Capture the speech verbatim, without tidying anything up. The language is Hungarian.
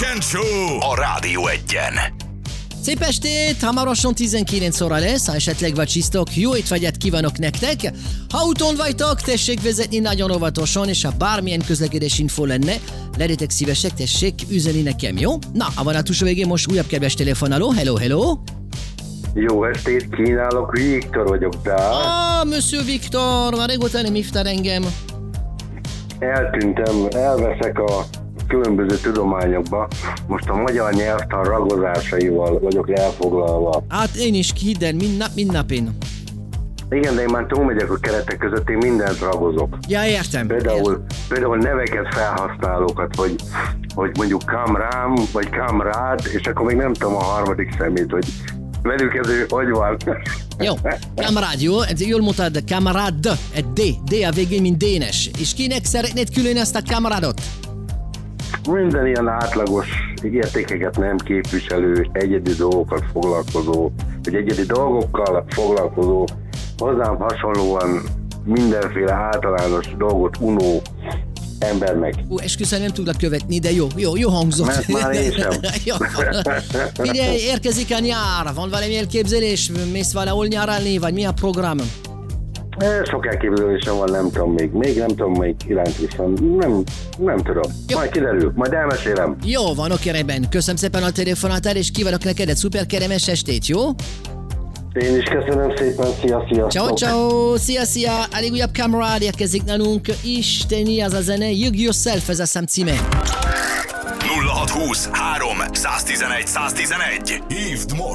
Weekend Show a Rádió Egyen. Szép estét! Hamarosan tizenkilenc óra lesz, ha esetleg vacsisztok, jó étvágyat kívánok nektek! Ha autón vagytok, tessék vezetni nagyon óvatosan, és ha bármilyen közlekedés info lenne, legyetek szívesek, tessék üzeni nekem, jó? Na, a vonatúsó végén most újabb kedves telefonáló, hello, hello! Jó estét kínálok, Viktor vagyok, de... Ah, Monsieur Viktor, már régóta nem hívtál engem. Eltűntem, elveszek a különböző tudományokba. Most a magyar nyelvtan ragozásaival vagyok elfoglalva. Hát én is, hidd el, mind nap, mind nap én. Igen, de én már túlmegyek a keretek között, én mindent ragozok. Ja, értem. Például, értem. például neveket, felhasználókat, hogy, hogy mondjuk kamrám, vagy kamrád, és akkor még nem tudom a harmadik szemét, hogy velük ez ő, hogy van. Jó, kamerád, jó? Jól mondtad, kamerád, egy D, D a végén, mint dénes. És kinek szeretnéd külön ezt a kamerádot? Minden ilyen átlagos értékeket nem képviselő, egyedi dolgokat foglalkozó, vagy egyedi dolgokkal foglalkozó, hozzám hasonlóan mindenféle általános dolgot unó embernek. Ú, esküszöm, nem tudlak követni, de jó, jó, jó hangzott. Mert már én sem. Jó. Figyelj, érkezik a nyár, van valami elképzelés, mész valahol nyaralni, vagy mi a program? Sok elképzelésem van, nem tudom még, még nem tudom még irányt viszont, nem, nem tudom. Jó. Majd kiderül, majd elmesélem. Jó van, oké, rendben. Köszönöm szépen a telefonátál, és kívánok neked egy szuper keremes estét, jó? Én is köszönöm szépen, szia, sziasztok! Ciao, ciao, szia, szia! Elég újabb kamerád érkezik nálunk. Isteni az a zene, You Yourself, ez a szám címe. nulla hat húsz három száztizenegy száztizenegy. Hívd most!